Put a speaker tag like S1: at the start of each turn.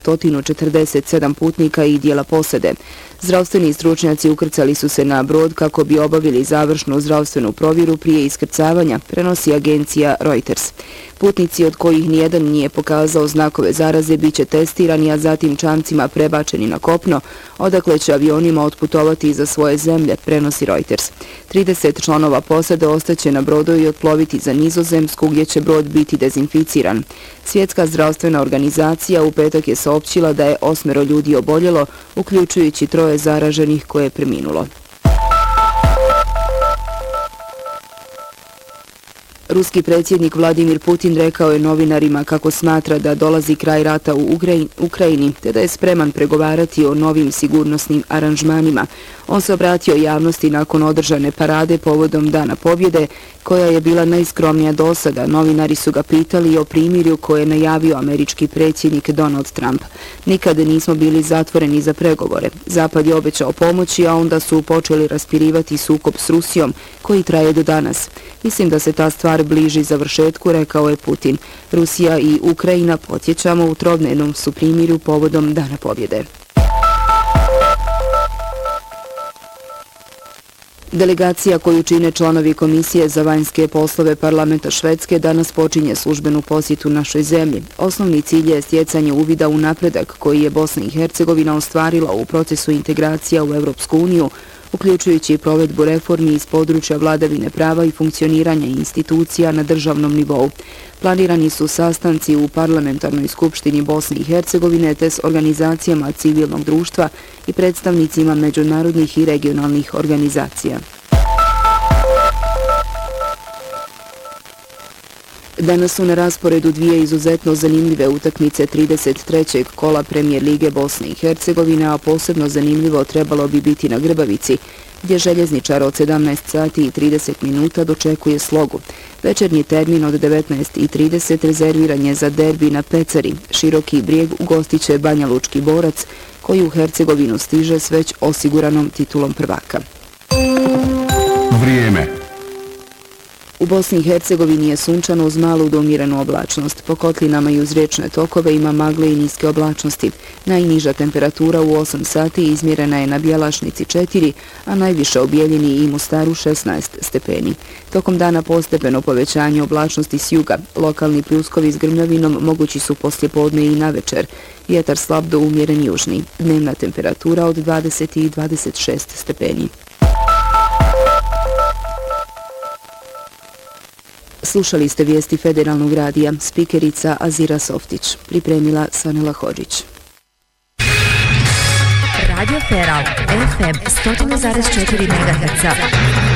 S1: 147 putnika i dijela posade. Zdravstveni stručnjaci ukrcali su se na brod kako bi obavili završnu zdravstvenu provjeru prije iskrcavanja, prenosi agencija Reuters. Putnici od kojih nijedan nije pokazao znakove zaraze biće testirani, a zatim čamcima prebačeni na kopno, odakle će avionima otputovati za svoje zemlje, prenosi Reuters. 30 članova posade ostaće na brodu i otploviti za Nizozemsku, gdje će brod biti dezinficiran. Svjetska zdravstvena organizacija u petak je saopćila da je 8 ljudi oboljelo, uključujući 3 zaraženih koje je preminulo. Ruski predsjednik Vladimir Putin rekao je novinarima kako smatra da dolazi kraj rata u Ukrajini, te da je spreman pregovarati o novim sigurnosnim aranžmanima. On se obratio javnosti nakon održane parade povodom Dana pobjede, koja je bila najskromnija do sada. Novinari su ga pitali o primirju koje je najavio američki predsjednik Donald Trump. Nikad nismo bili zatvoreni za pregovore. Zapad je obećao pomoći, a onda su počeli raspirivati sukob s Rusijom, koji traje do danas. Mislim da se ta stvar bliži završetku, rekao je Putin. Rusija i Ukrajina, podsjećamo, u trodnevnom su primirju povodom Dana pobjede. Delegacija koju čine članovi Komisije za vanjske poslove parlamenta Švedske danas počinje službenu posjetu našoj zemlji. Osnovni cilj je stjecanje uvida u napredak koji je Bosna i Hercegovina ostvarila u procesu integracija u Evropsku uniju, uključujući provedbu reformi iz područja vladavine prava i funkcioniranja institucija na državnom nivou. Planirani su sastanci u Parlamentarnoj skupštini Bosne i Hercegovine te s organizacijama civilnog društva i predstavnicima međunarodnih i regionalnih organizacija. Danas su na rasporedu 2 izuzetno zanimljive utakmice 33. kola Premijer Lige Bosne i Hercegovine, a posebno zanimljivo trebalo bi biti na Grbavici, gdje Željezničar od 17:30 dočekuje Slogu. Večernji termin od 19:30 rezerviran je za derbi na Pecari. Široki Brijeg ugostiće Banja Lučki Borac, koji u Hercegovinu stiže s već osiguranom titulom prvaka.
S2: Vrijeme.
S1: U Bosni i Hercegovini je sunčano uz malu do umjerenu oblačnost. Po kotlinama i uz riječne tokove ima magle i niske oblačnosti. Najniža temperatura u 8 sati izmjerena je na Bjelašnici 4, a najviše u Bijeljini i Mostaru 16 stepeni. Tokom dana postepeno povećanje oblačnosti s juga. Lokalni pljuskovi s grmljavinom mogući su poslijepodne i navečer. Vjetar slab do umjeren južni. Dnevna temperatura od 20 i 26 stepeni. Slušali ste vijesti Federalnog radija, spikerica Azira Softić, pripremila Sanela Hodžić.
S3: Radio Feral, FM 100,4 MHz.